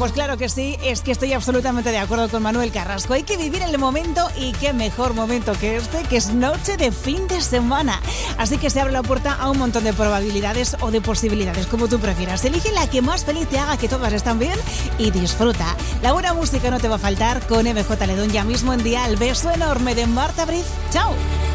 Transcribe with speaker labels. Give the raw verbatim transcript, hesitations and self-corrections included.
Speaker 1: Pues claro que sí, es que estoy absolutamente de acuerdo con Manuel Carrasco. Hay que vivir el momento y qué mejor momento que este, que es noche de fin de semana. Así que se abre la puerta a un montón de probabilidades o de posibilidades, como tú prefieras. Elige la que más feliz te haga, que todas están bien, y disfruta. La buena música no te va a faltar con M J Ledón ya mismo en Dial. Beso enorme de Marta Briz. ¡Chao!